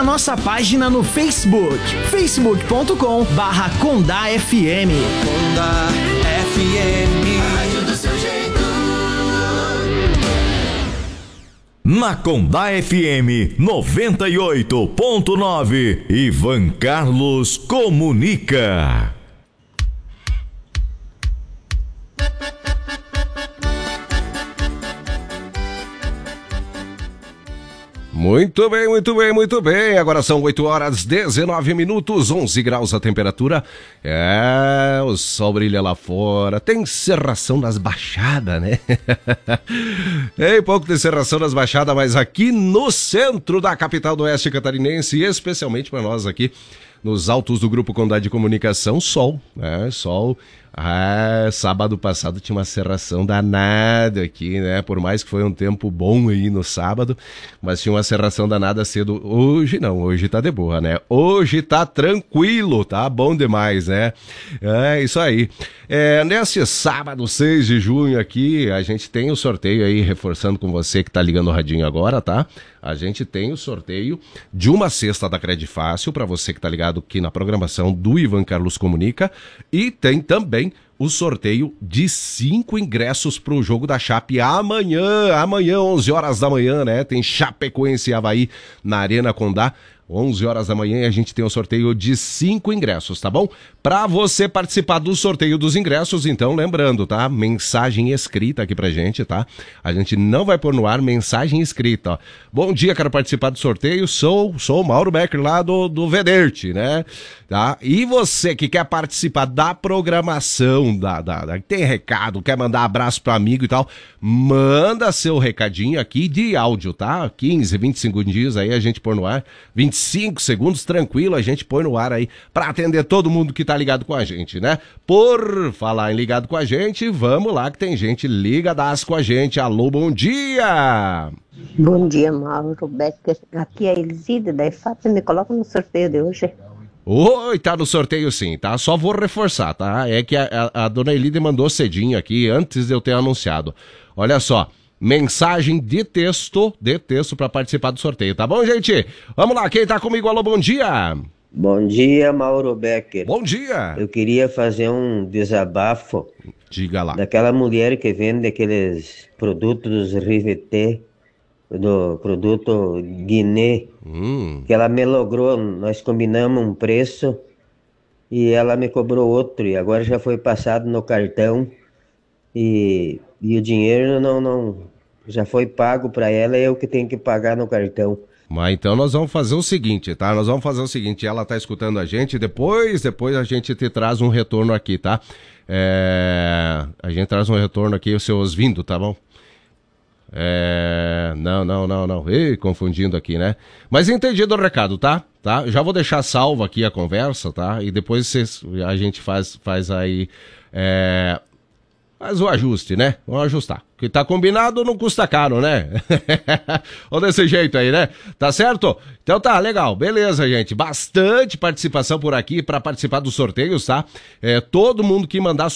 na nossa página no Facebook, facebook.com/CondaFM. Conda FM. Rádio do seu jeito. Na Condá FM 98.9, Ivan Carlos comunica. Muito bem, muito bem, muito bem. Agora são 8 horas 19 minutos, 11 graus a temperatura. O sol brilha lá fora. Tem cerração nas baixadas, né? Tem pouco de cerração nas baixadas, mas aqui no centro da capital do oeste catarinense, e especialmente para nós aqui nos altos do Grupo Condá de Comunicação, sol, né? Sol. Sábado passado tinha uma cerração danada aqui, né? Por mais que foi um tempo bom aí no sábado, mas tinha uma cerração danada cedo. Hoje não, hoje tá de boa, né? Hoje tá tranquilo, tá bom demais, né? É isso aí. Nesse sábado, 6 de junho aqui, a gente tem o sorteio aí, reforçando com você que tá ligando o radinho agora, tá? A gente tem o sorteio de uma cesta da Credifácil, para você que tá ligado aqui na programação do Ivan Carlos Comunica, e tem também o sorteio de 5 ingressos para o jogo da Chape amanhã, 11 horas da manhã, né? Tem Chapecoense e Avaí na Arena Condá, 11 horas da manhã, e a gente tem o sorteio de 5 ingressos, tá bom? Para você participar do sorteio dos ingressos, então, lembrando, tá? Mensagem escrita aqui pra gente, tá? A gente não vai pôr no ar, mensagem escrita, ó. Bom dia, quero participar do sorteio, sou o Mauro Becker lá do Vederte, né? Tá? E você que quer participar da programação, tem recado, quer mandar abraço pro amigo e tal, manda seu recadinho aqui de áudio, tá? 15, 20 segundinhos aí a gente põe no ar, 25 segundos, tranquilo, a gente põe no ar aí pra atender todo mundo que tá ligado com a gente, né? Por falar em ligado com a gente, vamos lá que tem gente ligadaço com a gente. Alô, bom dia! Bom dia, Mauro Becker. Aqui é a Elisida da EFAP, me coloca no sorteio de hoje. Oi, tá no sorteio sim, tá? Só vou reforçar, tá? É que a dona Elida mandou cedinho aqui, antes de eu ter anunciado. Olha só, mensagem de texto para participar do sorteio, tá bom, gente? Vamos lá, quem tá comigo? Alô, bom dia! Bom dia, Mauro Becker. Bom dia! Eu queria fazer um desabafo. Diga lá. Daquela mulher que vende aqueles produtos Riveté, do produto Guiné, que ela me logrou, nós combinamos um preço e ela me cobrou outro, e agora já foi passado no cartão e o dinheiro não já foi pago para ela, é eu que tenho que pagar no cartão. Mas então nós vamos fazer o seguinte, tá? Nós vamos fazer o seguinte, ela tá escutando a gente, depois a gente te traz um retorno aqui, tá? A gente traz um retorno aqui, os seus vindo, tá bom? Não. Ei, confundindo aqui, né? Mas entendido o recado, tá? Já vou deixar salvo aqui a conversa, tá? E depois a gente faz aí... Faz o ajuste, né? Vamos ajustar. O que tá combinado não custa caro, né? Ou desse jeito aí, né? Tá certo? Então tá, legal. Beleza, gente. Bastante participação por aqui para participar dos sorteios, tá? Todo mundo que mandar